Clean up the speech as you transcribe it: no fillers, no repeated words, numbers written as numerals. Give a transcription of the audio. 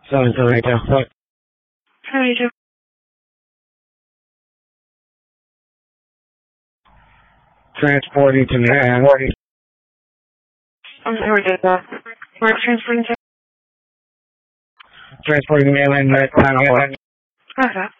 So right now. What? How do you do? Transporting to man. I'm sorry, did that. We're transferring to... Transporting to mainland. Okay.